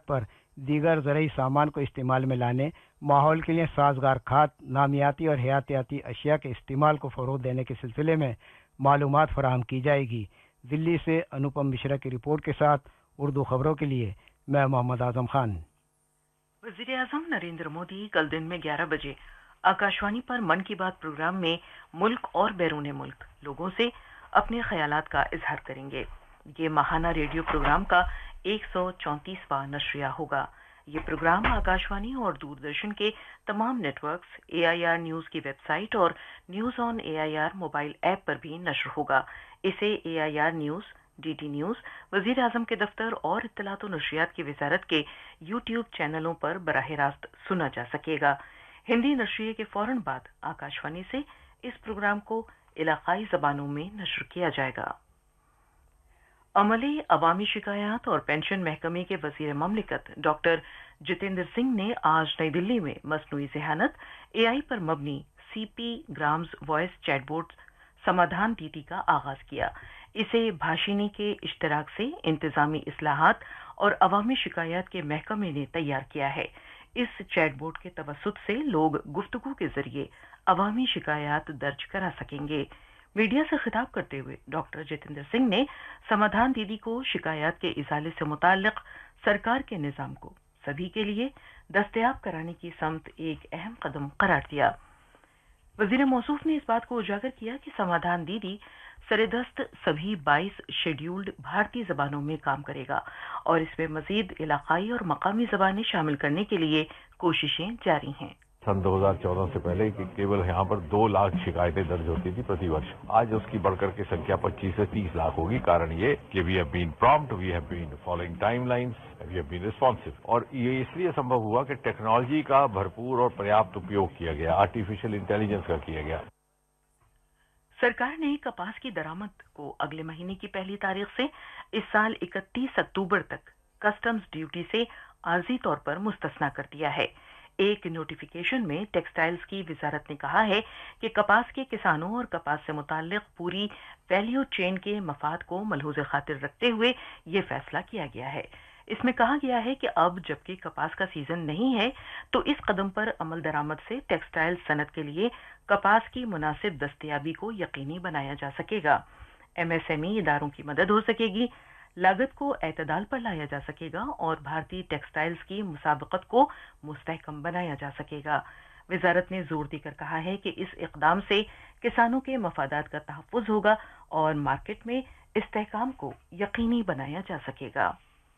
پر دیگر زرعی سامان کو استعمال میں لانے، ماحول کے لیے سازگار کھاد، نامیاتی اور حیاتیاتی اشیاء کے استعمال کو فروغ دینے کے سلسلے میں معلومات فراہم کی جائے گی۔ دلی سے انوپم مشرا کی رپورٹ کے ساتھ اردو خبروں کے لیے میں محمد اعظم خان۔ وزیر اعظم نریندر مودی کل دن میں 11 بجے آکاشوانی پر من کی بات پروگرام میں ملک اور بیرون ملک لوگوں سے اپنے خیالات کا اظہار کریں گے۔ یہ ماہانہ ریڈیو پروگرام کا 134واں نشریہ ہوگا۔ یہ پروگرام آکاشوانی اور دوردرشن کے تمام نیٹ ورکس، AIR نیوز کی ویب سائٹ اور news on AIR mobile app پر بھی نشر ہوگا۔ اسے AIR نیوز، DD نیوز، وزیر اعظم کے دفتر اور اطلاعات و نشریات کی وزارت کے YouTube چینلوں پر براہ راست سنا جا سکے گا۔ ہندی نشریے کے فوراً بعد آکاشوانی سے اس پروگرام کو علاقائی زبانوں میں نشر کیا جائے گا۔ عملے، عوامی شکایات اور پینشن محکمے کے وزیر مملکت ڈاکٹر جتیندر سنگھ نے آج نئی دلی میں مصنوعی ذہانت AI پر مبنی CP grams voice chat bot سمادھان دیدی کا آغاز کیا۔ اسے بھاشینی کے اشتراک سے انتظامی اصلاحات اور عوامی شکایات کے محکمے نے تیار کیا ہے۔ اس چیٹ بوٹ کے توسط سے لوگ گفتگو کے ذریعے عوامی شکایات درج کرا سکیں گے۔ میڈیا سے خطاب کرتے ہوئے ڈاکٹر جتیندر سنگھ نے سمادھان دیدی کو شکایات کے ازالے سے متعلق سرکار کے نظام کو سبھی کے لیے دستیاب کرانے کی سمت ایک اہم قدم قرار دیا۔ وزیر موصوف نے اس بات کو اجاگر کیا کہ سمادھان دیدی سردست سبھی 22 شیڈیولڈ بھارتی زبانوں میں کام کرے گا اور اس میں مزید علاقائی اور مقامی زبانیں شامل کرنے کے لیے کوششیں جاری ہیں۔ سن 2014 سے پہلے کیول یہاں پر 2 لاکھ شکایتیں درج ہوتی تھی پرتی ورش۔ آج اس کی بڑھ کر کے سنکھیا 25 سے 30 لاکھ ہوگی۔ کارن یہ کہ we have been prompt, we have been following time lines, we have been responsive. اور یہ اس لیے سمبھو ہوا کہ ٹیکنالوجی کا بھرپور اور پریاپت اپیوگ کیا گیا، آرٹیفیشل انٹیلیجنس کا کیا گیا۔ سرکار نے کپاس کی درآمد کو اگلے مہینے کی پہلی تاریخ سے اس سال 31 اکتوبر تک کسٹمز ڈیوٹی سے عارضی طور پر مستثنا کر دیا ہے۔ ایک نوٹیفیکیشن میں ٹیکسٹائلز کی وزارت نے کہا ہے کہ کپاس کے کسانوں اور کپاس سے متعلق پوری ویلیو چین کے مفاد کو ملحوظ خاطر رکھتے ہوئے یہ فیصلہ کیا گیا ہے۔ اس میں کہا گیا ہے کہ اب جبکہ کپاس کا سیزن نہیں ہے تو اس قدم پر عمل درآمد سے ٹیکسٹائل صنعت کے لیے کپاس کی مناسب دستیابی کو یقینی بنایا جا سکے گا۔ MSME اداروں کی مدد ہو سکے گی، لاگت کو اعتدال پر لایا جا سکے گا اور بھارتی ٹیکسٹائلز کی مسابقت کو مستحکم بنایا جا سکے گا۔ وزارت نے زور دے کر کہا ہے کہ اس اقدام سے کسانوں کے مفادات کا تحفظ ہوگا اور مارکیٹ میں استحکام کو یقینی بنایا جا سکے گا۔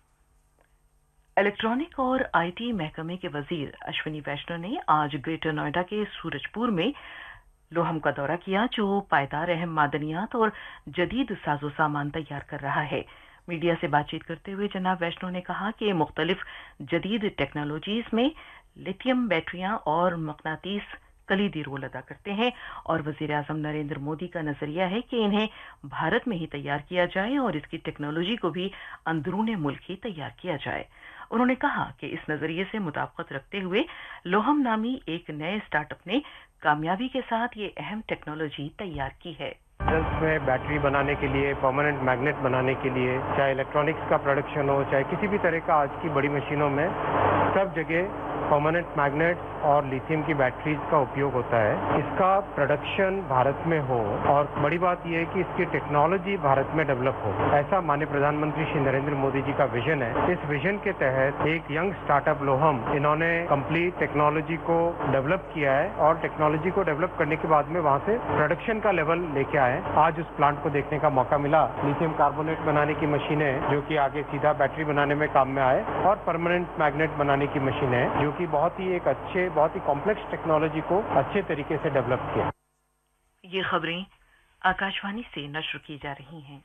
الیکٹرانک اور IT محکمے کے وزیر اشونی ویشنو نے آج گریٹر نوئیڈا کے سورج پور میں لوہم کا دورہ کیا، جو پائیدار اہم معدنیات اور جدید ساز و سامان تیار کر رہا ہے۔ میڈیا سے بات چیت کرتے ہوئے جناب ویشنو نے کہا کہ مختلف جدید ٹیکنالوجیز میں لیتھیم بیٹریاں اور مقناطیس کلیدی رول ادا کرتے ہیں اور وزیر اعظم نریندر مودی کا نظریہ ہے کہ انہیں بھارت میں ہی تیار کیا جائے اور اس کی ٹیکنالوجی کو بھی اندرون ملک ہی تیار کیا جائے۔ انہوں نے کہا کہ اس نظریے سے مطابقت رکھتے ہوئے لوہم نامی ایک نئے اسٹارٹ اپ نے کامیابی کے ساتھ یہ اہم ٹیکنالوجی تیار کی ہے۔ میں بیٹری بنانے کے لیے، پرماننٹ میگنیٹ بنانے کے لیے، چاہے الیکٹرانکس کا پروڈکشن ہو، چاہے کسی بھی طرح کا آج کی بڑی مشینوں میں سب جگہ پرماننٹ میگنیٹ اور لیتھیم کی بیٹریز کا اپیوگ ہوتا ہے۔ اس کا پروڈکشن بھارت میں ہو اور بڑی بات یہ ہے کہ اس کی ٹیکنالوجی بھارت میں ڈیولپ ہو، ایسا مانیہ پردھان منتری شری نریندر مودی جی کا ویژن ہے۔ اس ویژن کے تحت ایک ینگ اسٹارٹ اپ لوہم، انہوں نے کمپلیٹ ٹیکنالوجی کو ڈیولپ کیا ہے اور ٹیکنالوجی کو ڈیولپ کرنے کے بعد میں وہاں سے پروڈکشن کا لیول لے کے آئے۔ آج اس پلانٹ کو دیکھنے کا موقع ملا۔ لیتھیم کاربونیٹ بنانے کی مشینیں جو کہ آگے سیدھا بیٹری بنانے میں کام میں آئے اور پرماننٹ میگنیٹ بنانے کی مشینیں جو کہ بہت ہی ایک اچھے، بہت ہی کمپلیکس ٹیکنالوجی کو اچھے طریقے سے ڈیولپ کیا۔ یہ خبریں آکاشوانی سے نشر کی جا رہی ہیں۔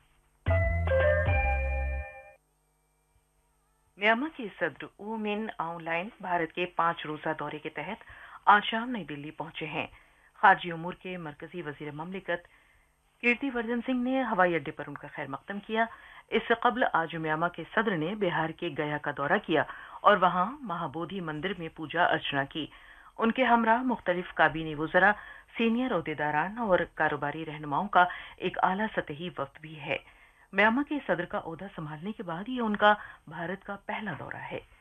میانمار کے صدر او من آؤن لائن بھارت کے 5 روزہ دورے کے تحت آج شام نئی دلی پہنچے ہیں۔ خارجہ امور کے مرکزی وزیر مملکت کیرتی وردھن سنگھ نے ہوائی اڈے پر ان کا خیر مقدم کیا۔ اس سے قبل آج میانمار کے صدر نے بہار کے گیا کا دورہ کیا اور وہاں مہابودھی مندر میں پوجا ارچنا کی۔ ان کے ہمراہ مختلف کابینی وزراء، سینئر عہدیداران اور کاروباری رہنماؤں کا ایک اعلیٰ سطحی وفد بھی ہے۔ میانمار کے صدر کا عہدہ سنبھالنے کے بعد یہ ان کا بھارت کا پہلا دورہ ہے۔